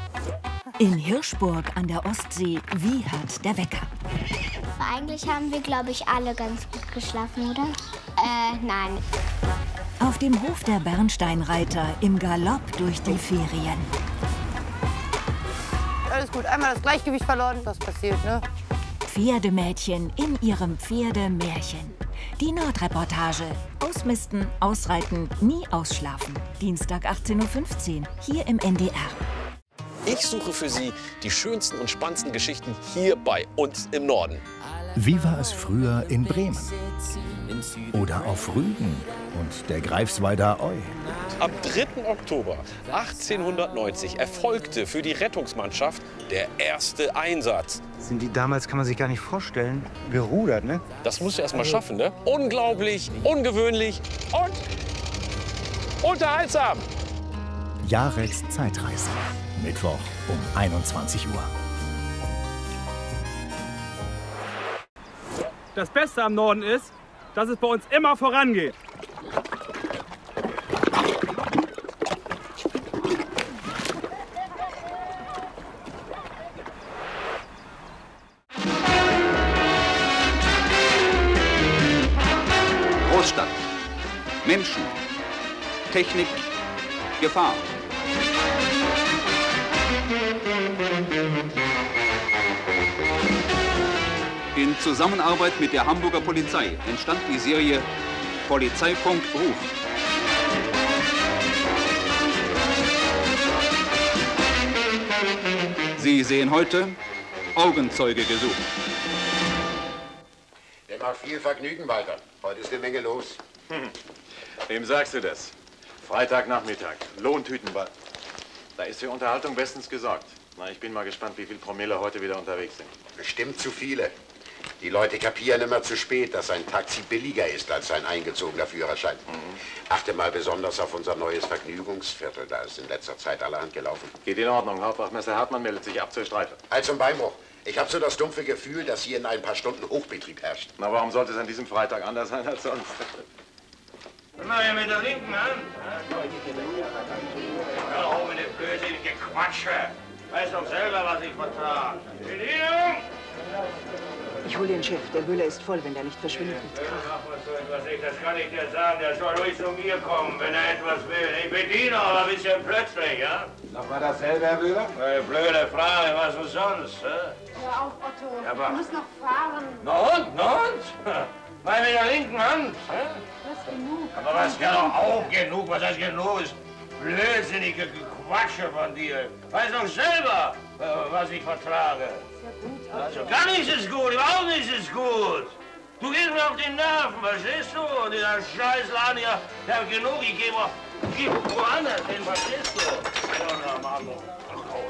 In Hirschburg an der Ostsee wiehert der Wecker. Eigentlich haben wir, glaube ich, alle ganz gut geschlafen, oder? Nein. Auf dem Hof der Bernsteinreiter im Galopp durch die Ferien. Alles gut, einmal das Gleichgewicht verloren, das passiert, ne? Pferdemädchen in ihrem Pferdemärchen. Die Nordreportage. Ausmisten, ausreiten, nie ausschlafen. Dienstag 18:15 Uhr, hier im NDR. Ich suche für Sie die schönsten und spannendsten Geschichten hier bei uns im Norden. Wie war es früher in Bremen? Oder auf Rügen und der Greifswalder Eu? Am 3. Oktober 1890 erfolgte für die Rettungsmannschaft der erste Einsatz. Sind die damals, kann man sich gar nicht vorstellen, gerudert, ne? Das musst du erst mal schaffen, ne? Unglaublich, ungewöhnlich und unterhaltsam. Jareks Zeitreise. Mittwoch um 21 Uhr. Das Beste am Norden ist, dass es bei uns immer vorangeht. Großstadt. Menschen. Technik. Gefahr. In Zusammenarbeit mit der Hamburger Polizei entstand die Serie Polizeifunk ruft. Sie sehen heute Augenzeuge gesucht. Der macht viel Vergnügen, Walter. Heute ist eine Menge los. Wem sagst du das? Freitagnachmittag, Lohntütenball. Da ist für Unterhaltung bestens gesorgt. Na, ich bin mal gespannt, wie viele Promille heute wieder unterwegs sind. Bestimmt zu viele. Die Leute kapieren immer zu spät, dass ein Taxi billiger ist als ein eingezogener Führerschein. Achte mal besonders auf unser neues Vergnügungsviertel. Da ist in letzter Zeit allerhand gelaufen. Geht in Ordnung. Hauptwachmesser Hartmann meldet sich ab zur Streife. Halt zum Beinbruch. Ich habe so das dumpfe Gefühl, dass hier in ein paar Stunden Hochbetrieb herrscht. Na, warum sollte es an diesem Freitag anders sein als sonst? Mach ja mit der linken Hand. Hör auf mit dem böswilligen Quatsche. Weiß doch selber, was ich vertrage. Bedienung! Ich hole den Chef. Der Böller ist voll, wenn der nicht verschwindet. Das kann ich dir sagen. Der soll ruhig zu mir kommen, wenn er etwas will. Ich bediene aber ein bisschen plötzlich, ja? Nochmal dasselbe, Herr Böhler? Blöde Frage, was für sonst, hä? Hör auf, Otto. Ja, aber Du musst noch fahren. Na und? Mal mit der linken Hand, hä? Das ist genug. Aber was ja doch auch genug? Was heißt genug? Ist blödsinnige Quatsche von dir. Weiß doch selber, was ich vertrage. Also gar nichts ist gut, überhaupt nichts ist gut. Du gehst mir auf die Nerven, verstehst du? Und dieser Scheißladen hier, der hat genug, ich geh woanders hin, verstehst du? Ja, na, Mann.